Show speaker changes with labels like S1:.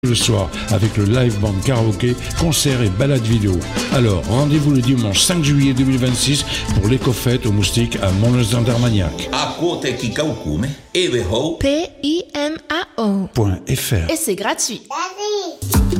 S1: le soir avec le live band karaoké, concert et balade vidéo. Alors rendez-vous le dimanche 5 juillet 2026 pour l'éco-fête aux moustiques à Montles-d'Andermagnac.
S2: PIMAO.fr.
S1: .fr.
S2: Et c'est gratuit.